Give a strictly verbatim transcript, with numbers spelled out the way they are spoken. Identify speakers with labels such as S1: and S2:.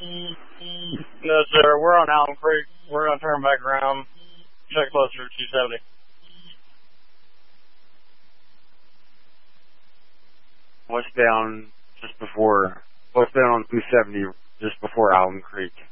S1: No, sir. We're on Allen Creek. We're going to turn back around. Check closer to two seventy.
S2: Westbound just before, westbound on two seventy just before Allen Creek.